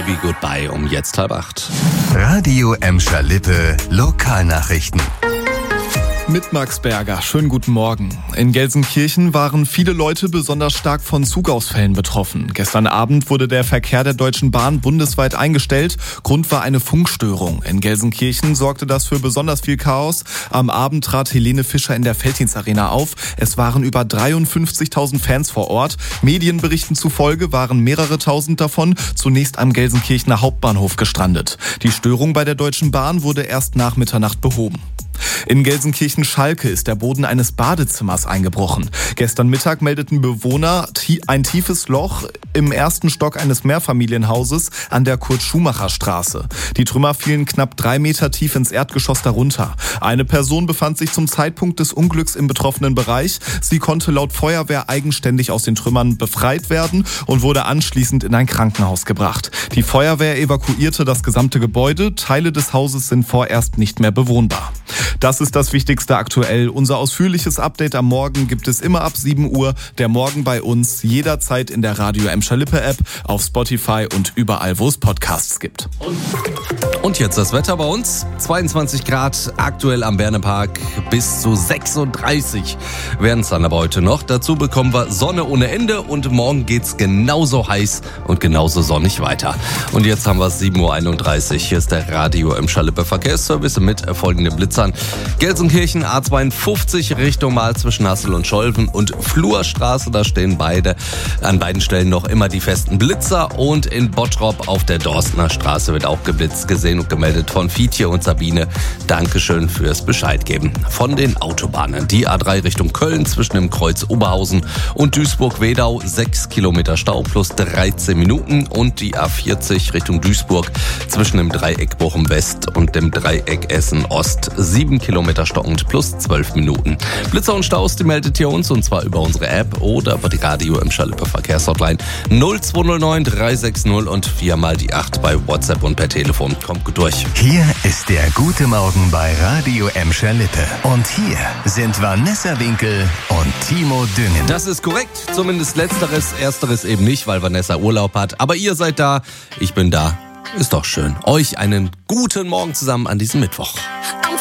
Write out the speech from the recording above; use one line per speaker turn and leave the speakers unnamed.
Baby Goodbye um jetzt 7:30.
Radio Emscher Lippe Lokalnachrichten.
Mit Max Berger. Schönen guten Morgen. In Gelsenkirchen waren viele Leute besonders stark von Zugausfällen betroffen. Gestern Abend wurde der Verkehr der Deutschen Bahn bundesweit eingestellt. Grund war eine Funkstörung. In Gelsenkirchen sorgte das für besonders viel Chaos. Am Abend trat Helene Fischer in der Felddienstarena auf. Es waren über 53.000 Fans vor Ort. Medienberichten zufolge waren mehrere tausend davon zunächst am Gelsenkirchener Hauptbahnhof gestrandet. Die Störung bei der Deutschen Bahn wurde erst nach Mitternacht behoben. In Gelsenkirchen-Schalke ist der Boden eines Badezimmers eingebrochen. Gestern Mittag meldeten Bewohner ein tiefes Loch im ersten Stock eines Mehrfamilienhauses an der Kurt-Schumacher-Straße. Die Trümmer fielen knapp 3 Meter tief ins Erdgeschoss darunter. Eine Person befand sich zum Zeitpunkt des Unglücks im betroffenen Bereich. Sie konnte laut Feuerwehr eigenständig aus den Trümmern befreit werden und wurde anschließend in ein Krankenhaus gebracht. Die Feuerwehr evakuierte das gesamte Gebäude. Teile des Hauses sind vorerst nicht mehr bewohnbar. Das ist das Wichtigste aktuell. Unser ausführliches Update am Morgen gibt es immer ab 7 Uhr. Der Morgen bei uns jederzeit in der Radio Emscher Lippe App, auf Spotify und überall, wo es Podcasts gibt.
Und jetzt das Wetter bei uns. 22 Grad aktuell am Bernepark, bis zu 36 werden es dann aber heute noch. Dazu bekommen wir Sonne ohne Ende und morgen geht's genauso heiß und genauso sonnig weiter. Und jetzt haben wir es 7:31 Uhr. Hier ist der Radio Emscher Lippe Verkehrsservice mit folgenden Blitzern. Gelsenkirchen A52 Richtung Mahl zwischen Hassel und Scholven und Flurstraße. Da stehen an beiden Stellen noch immer die festen Blitzer. Und in Bottrop auf der Dorstener Straße wird auch geblitzt, gesehen und gemeldet von Fietje und Sabine. Dankeschön fürs Bescheid geben. Von den Autobahnen. Die A3 Richtung Köln zwischen dem Kreuz Oberhausen und Duisburg-Wedau 6 Kilometer Stau plus 13 Minuten. Und die A40 Richtung Duisburg zwischen dem Dreieck Bochum West und dem Dreieck Essen Ost 7 Kilometer stockend plus 12 Minuten. Blitzer und Staus, die meldet ihr uns und zwar über unsere App oder über die Radio Emscher Lippe Verkehrshotline 0209 360 und 4x8 bei WhatsApp und per Telefon. Kommt gut durch.
Hier ist der gute Morgen bei Radio Emscher Lippe. Und hier sind Vanessa Winkel und Timo Düngen.
Das ist korrekt, zumindest letzteres, ersteres eben nicht, weil Vanessa Urlaub hat. Aber ihr seid da, ich bin da. Ist doch schön. Euch einen guten Morgen zusammen an diesem Mittwoch.